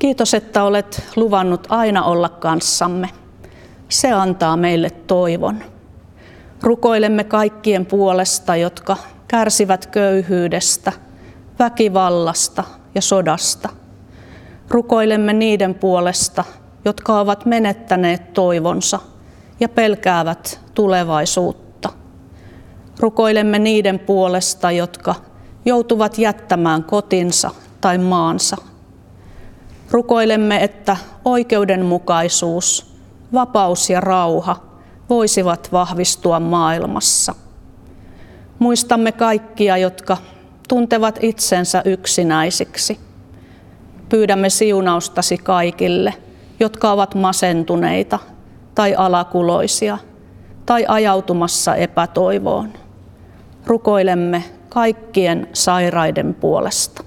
Kiitos, että olet luvannut aina olla kanssamme. Se antaa meille toivon. Rukoilemme kaikkien puolesta, jotka kärsivät köyhyydestä, väkivallasta ja sodasta. Rukoilemme niiden puolesta, jotka ovat menettäneet toivonsa ja pelkäävät tulevaisuutta. Rukoilemme niiden puolesta, jotka joutuvat jättämään kotinsa tai maansa. Rukoilemme, että oikeudenmukaisuus, vapaus ja rauha voisivat vahvistua maailmassa. Muistamme kaikkia, jotka tuntevat itsensä yksinäisiksi. Pyydämme siunaustasi kaikille, jotka ovat masentuneita tai alakuloisia tai ajautumassa epätoivoon. Rukoilemme kaikkien sairaiden puolesta.